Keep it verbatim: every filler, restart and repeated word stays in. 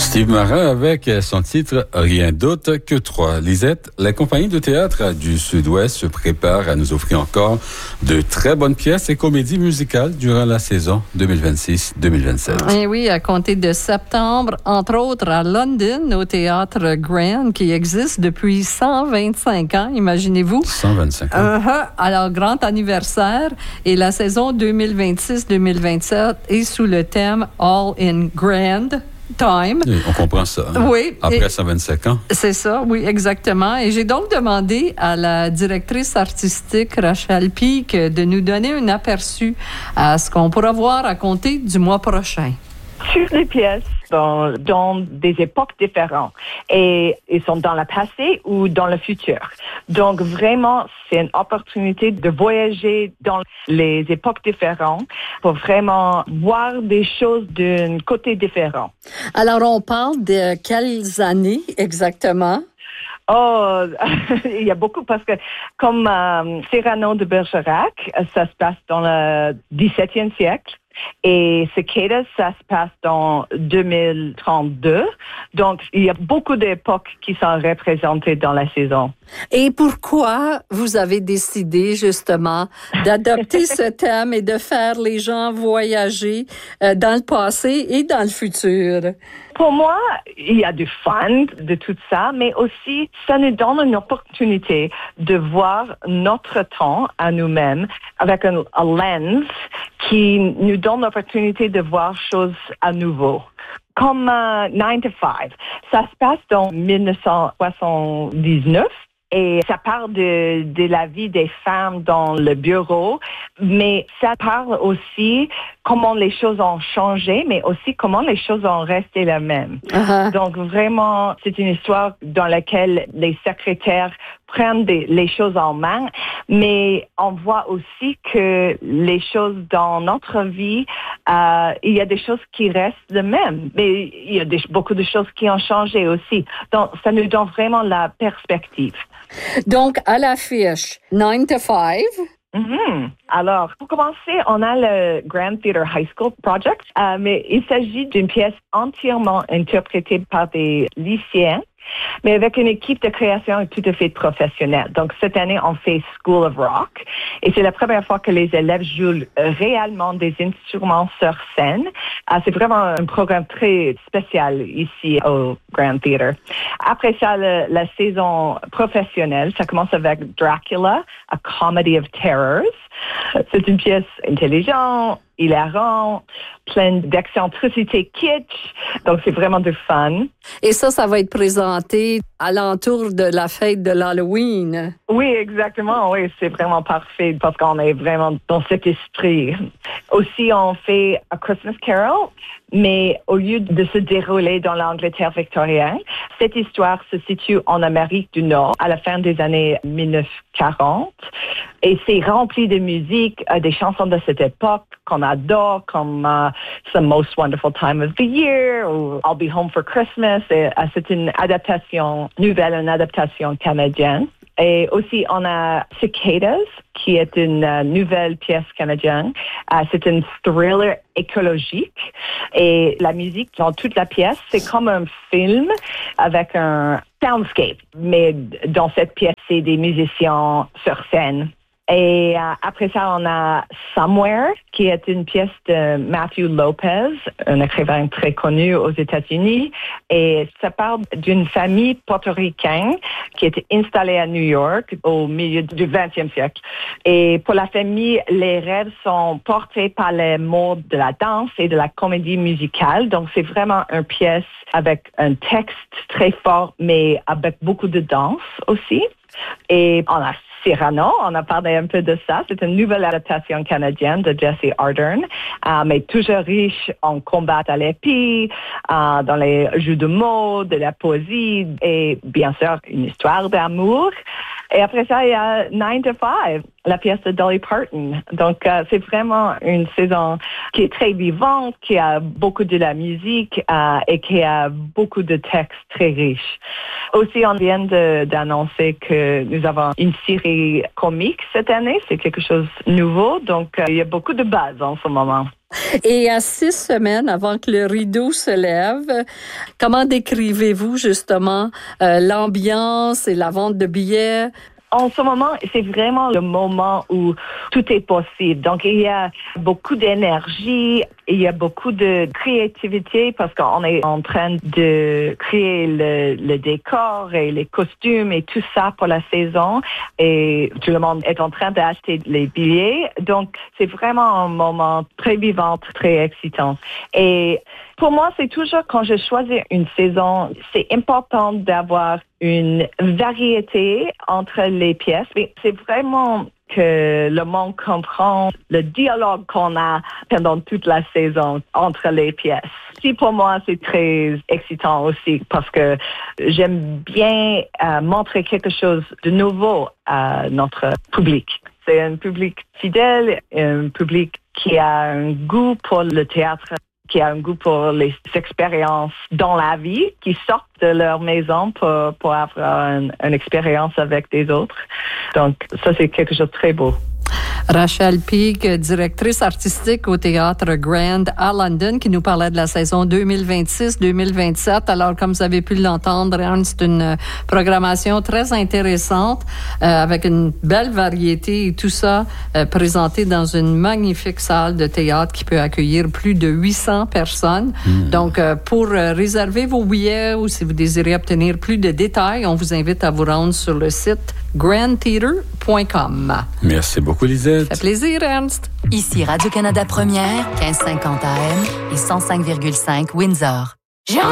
Steve Marin avec son titre « Rien d'autre que trois ». Lisette, la compagnie de théâtre du Sud-Ouest se prépare à nous offrir encore de très bonnes pièces et comédies musicales durant la saison deux mille vingt-six deux mille vingt-sept. Et oui, à compter de septembre, entre autres à London, au théâtre Grand, qui existe depuis cent vingt-cinq ans, imaginez-vous. cent vingt-cinq ans. Uh-huh. Alors, grand anniversaire. Et la saison deux mille vingt-six deux mille vingt-sept est sous le thème « All in Grand ». Time. Et on comprend ça. Hein? Oui. Après cent vingt-cinq ans. C'est ça, oui, exactement. Et j'ai donc demandé à la directrice artistique Rachel Peake de nous donner un aperçu à ce qu'on pourra voir à compter du mois prochain. Sur les pièces dans, dans des époques différentes et ils sont dans le passé ou dans le futur. Donc vraiment, c'est une opportunité de voyager dans les époques différentes pour vraiment voir des choses d'un côté différent. Alors, on parle de quelles années exactement? Oh, il y a beaucoup parce que comme euh, Cyrano de Bergerac, ça se passe dans le dix-septième siècle. Et Cicadas, ça se passe dans deux mille trente-deux. Donc, il y a beaucoup d'époques qui sont représentées dans la saison. Et pourquoi vous avez décidé, justement, d'adopter ce thème et de faire les gens voyager euh, dans le passé et dans le futur? Pour moi, il y a du fun de tout ça, mais aussi, ça nous donne une opportunité de voir notre temps à nous-mêmes avec un, un lens qui nous donne l'opportunité de voir choses à nouveau. Comme uh, nine to five, ça se passe dans dix-neuf cent soixante-dix-neuf. Et ça parle de, de la vie des femmes dans le bureau, mais ça parle aussi comment les choses ont changé, mais aussi comment les choses ont resté les mêmes. Uh-huh. Donc vraiment, c'est une histoire dans laquelle les secrétaires prennent des, les choses en main, mais on voit aussi que les choses dans notre vie, euh, il y a des choses qui restent les mêmes, mais il y a des, beaucoup de choses qui ont changé aussi. Donc, ça nous donne vraiment la perspective. Donc, à l'affiche, nine to five. Mm-hmm. Alors, pour commencer, on a le Grand Theatre High School Project, euh, mais il s'agit d'une pièce entièrement interprétée par des lycéens, mais avec une équipe de création tout à fait professionnelle. Donc, cette année, on fait School of Rock. Et c'est la première fois que les élèves jouent réellement des instruments sur scène. Euh, c'est vraiment un programme très spécial ici au Grand Theatre. Après ça, le, la saison professionnelle, ça commence avec Dracula, A Comedy of Terrors. C'est une pièce intelligente, hilarante, pleine d'excentricité kitsch. Donc, c'est vraiment du fun. Et ça, ça va être présenté à l'entour de la fête de l'Halloween. Oui, exactement. Oui, c'est vraiment parfait parce qu'on est vraiment dans cet esprit. Aussi, on fait A Christmas Carol, mais au lieu de se dérouler dans l'Angleterre victorienne, cette histoire se situe en Amérique du Nord à la fin des années dix-neuf cent quarante. Et c'est rempli de musique, euh, des chansons de cette époque qu'on adore, comme uh, It's the Most Wonderful Time of the Year ou I'll Be Home for Christmas. Et, uh, c'est une adaptation nouvelle, une adaptation canadienne. Et aussi, on a Cicadas, qui est une uh, nouvelle pièce canadienne. Uh, c'est un thriller écologique. Et la musique dans toute la pièce, c'est comme un film avec un soundscape. Mais dans cette pièce, c'est des musiciens sur scène. Et euh, après ça, on a Somewhere, qui est une pièce de Matthew Lopez, un écrivain très connu aux États-Unis. Et ça parle d'une famille portoricaine qui était installée à New York au milieu du vingtième siècle. Et pour la famille, les rêves sont portés par les mots de la danse et de la comédie musicale. Donc, c'est vraiment une pièce avec un texte très fort, mais avec beaucoup de danse aussi. Et on a Cyrano, on a parlé un peu de ça. C'est une nouvelle adaptation canadienne de Jesse Ardern, euh, mais toujours riche en combat à l'épée, euh, dans les jeux de mots, de la poésie et bien sûr une histoire d'amour. Et après ça, il y a nine to five, la pièce de Dolly Parton. Donc, euh, c'est vraiment une saison qui est très vivante, qui a beaucoup de la musique euh, et qui a beaucoup de textes très riches. Aussi, on vient de, d'annoncer que nous avons une série comique cette année. C'est quelque chose de nouveau. Donc, euh, il y a beaucoup de buzz en ce moment. Et à six semaines avant que le rideau se lève, comment décrivez-vous justement euh, l'ambiance et la vente de billets? En ce moment, c'est vraiment le moment où tout est possible. Donc, il y a beaucoup d'énergie, il y a beaucoup de créativité parce qu'on est en train de créer le, le décor et les costumes et tout ça pour la saison. Et tout le monde est en train d'acheter les billets. Donc, c'est vraiment un moment très vivant, très excitant. Et pour moi, c'est toujours quand je choisis une saison, c'est important d'avoir une variété entre les pièces. Mais c'est vraiment que le monde comprend le dialogue qu'on a pendant toute la saison entre les pièces. Si pour moi, c'est très excitant aussi parce que j'aime bien euh, montrer quelque chose de nouveau à notre public. C'est un public fidèle, un public qui a un goût pour le théâtre, qui a un goût pour les expériences dans la vie, qui sortent de leur maison pour, pour avoir une, une expérience avec des autres. Donc, ça, c'est quelque chose de très beau. Rachel Peake, directrice artistique au Théâtre Grand à London, qui nous parlait de la saison deux mille vingt-six deux mille vingt-sept. Alors, comme vous avez pu l'entendre, Anne, c'est une programmation très intéressante, euh, avec une belle variété et tout ça euh, présenté dans une magnifique salle de théâtre qui peut accueillir plus de huit cents personnes. Mmh. Donc, euh, pour euh, réserver vos billets ou si vous désirez obtenir plus de détails, on vous invite à vous rendre sur le site grand theatre point com. Merci beaucoup, Lisette. Ça fait plaisir, Ernst. Ici Radio-Canada Première, quinze cinquante A M et cent cinq virgule cinq Windsor.